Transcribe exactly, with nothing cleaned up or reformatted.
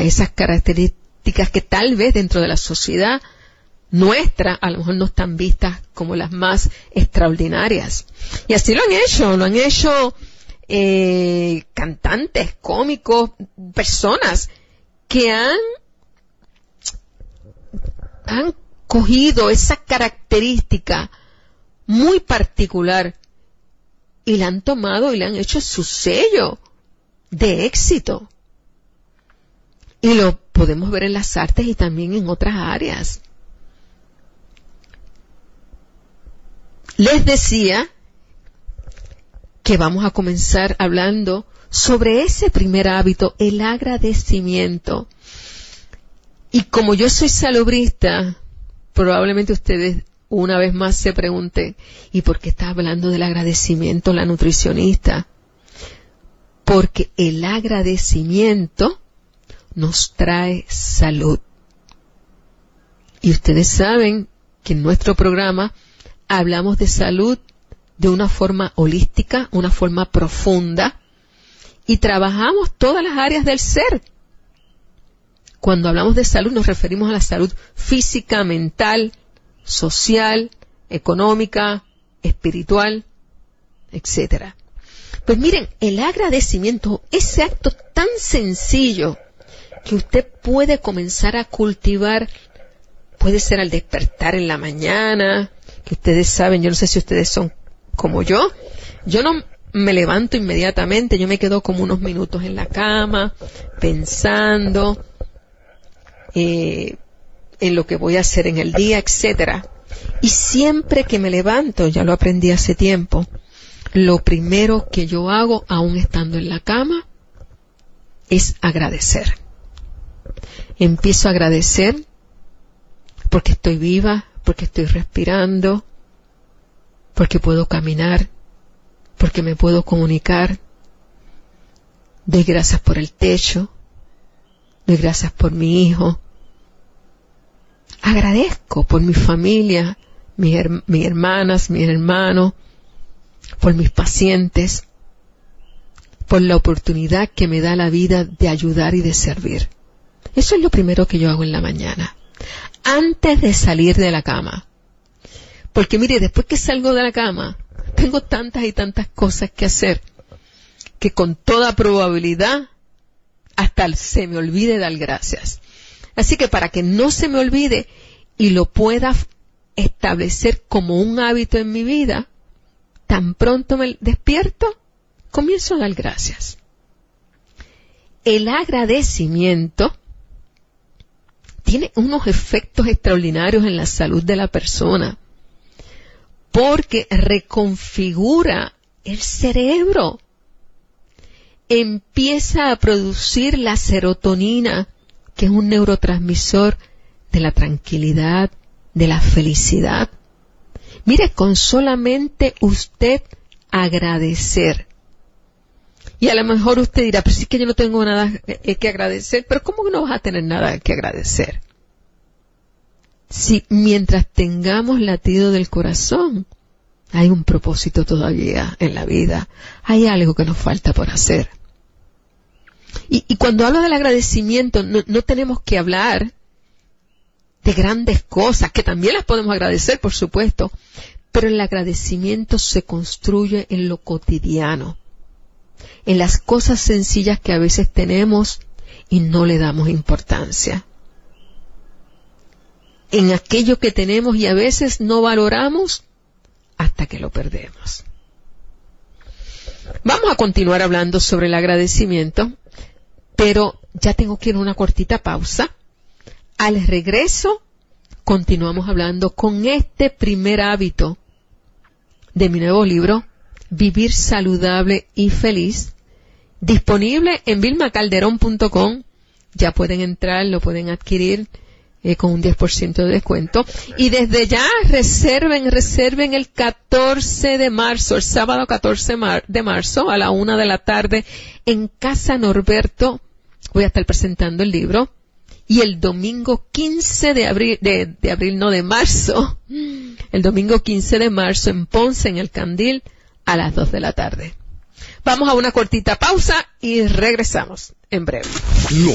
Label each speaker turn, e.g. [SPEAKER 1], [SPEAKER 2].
[SPEAKER 1] esas características que tal vez dentro de la sociedad nuestra a lo mejor no están vistas como las más extraordinarias. Y así lo han hecho, lo han hecho eh, cantantes, cómicos, personas que han, han cogido esa característica muy particular y la han tomado y le han hecho su sello de éxito. Y lo podemos ver en las artes y también en otras áreas. Les decía que vamos a comenzar hablando sobre ese primer hábito, el agradecimiento. Y como yo soy salubrista, probablemente ustedes una vez más se pregunten, ¿y por qué está hablando del agradecimiento la nutricionista? Porque el agradecimiento nos trae salud. Y ustedes saben que en nuestro programa hablamos de salud de una forma holística, una forma profunda, y trabajamos todas las áreas del ser. Cuando hablamos de salud nos referimos a la salud física, mental, social, económica, espiritual, etcétera. Pues miren, el agradecimiento, ese acto tan sencillo que usted puede comenzar a cultivar, puede ser al despertar en la mañana, que ustedes saben, yo no sé si ustedes son como yo, yo no me levanto inmediatamente, yo me quedo como unos minutos en la cama, pensando eh, en lo que voy a hacer en el día, etcétera. Y siempre que me levanto, ya lo aprendí hace tiempo, lo primero que yo hago, aún estando en la cama, es agradecer. Empiezo a agradecer porque estoy viva, porque estoy respirando, porque puedo caminar, porque me puedo comunicar. Doy gracias por el techo, doy gracias por mi hijo. Agradezco por mi familia, mis, her- mis hermanas, mis hermanos, por mis pacientes, por la oportunidad que me da la vida de ayudar y de servir. Eso es lo primero que yo hago en la mañana, antes de salir de la cama. Porque mire, después que salgo de la cama, tengo tantas y tantas cosas que hacer, que con toda probabilidad hasta se me olvide dar gracias. Así que para que no se me olvide y lo pueda establecer como un hábito en mi vida, tan pronto me despierto, comienzo a dar gracias. El agradecimiento tiene unos efectos extraordinarios en la salud de la persona, porque reconfigura el cerebro, empieza a producir la serotonina, que es un neurotransmisor de la tranquilidad, de la felicidad. Mire, con solamente usted agradecer. Y a lo mejor usted dirá, pero sí que yo no tengo nada que agradecer. Pero ¿cómo que no vas a tener nada que agradecer? Si mientras tengamos latido del corazón, hay un propósito todavía en la vida. Hay algo que nos falta por hacer. Y, y cuando hablo del agradecimiento, no, no tenemos que hablar de grandes cosas, que también las podemos agradecer, por supuesto, pero el agradecimiento se construye en lo cotidiano, en las cosas sencillas que a veces tenemos y no le damos importancia, en aquello que tenemos y a veces no valoramos hasta que lo perdemos. Vamos a continuar hablando sobre el agradecimiento, pero ya tengo que ir a una cortita pausa. Al regreso, continuamos hablando con este primer hábito de mi nuevo libro, Vivir Saludable y Feliz, disponible en vilma calderón punto com. Ya pueden entrar, lo pueden adquirir eh, con un diez por ciento de descuento. Y desde ya reserven, reserven el catorce de marzo, el sábado catorce de marzo a la una de la tarde en Casa Norberto. Voy a estar presentando el libro. Y el domingo quince de abril, de, de abril, no, de marzo, el domingo quince de marzo en Ponce, en el Candil, a las dos de la tarde. Vamos a una cortita pausa y regresamos en breve.